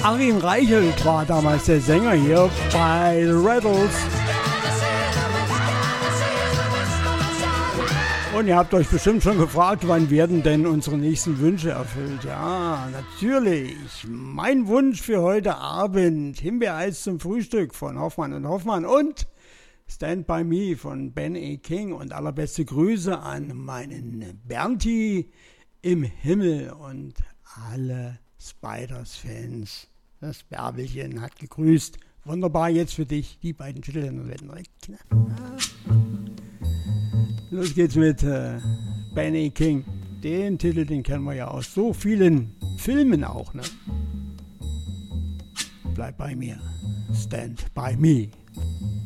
Achim Reichelt war damals der Sänger hier bei The Rebels. Und ihr habt euch bestimmt schon gefragt, wann werden denn unsere nächsten Wünsche erfüllt? Ja, natürlich. Mein Wunsch für heute Abend: Himbeereis zum Frühstück von Hoffmann und Hoffmann und Stand By Me von Ben E. King. Und allerbeste Grüße an meinen Bernti im Himmel und alle Spiders-Fans. Das Bärbelchen hat gegrüßt. Wunderbar, jetzt für dich die beiden Titel in der Wetten. Los geht's mit Ben E. King. Den Titel, den kennen wir ja aus so vielen Filmen auch, ne? Bleib bei mir. Stand by me.